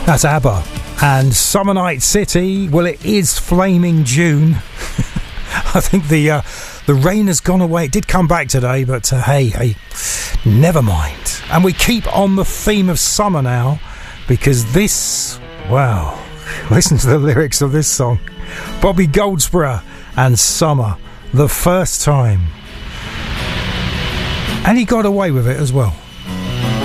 That's ABBA and Summer Night City. Well, it is flaming June. I think the rain has gone away. It did come back today, but hey, never mind. And we keep on the theme of summer now, because this, wow, listen to the lyrics of this song. Bobby Goldsboro and Summer, the first time. And he got away with it as well.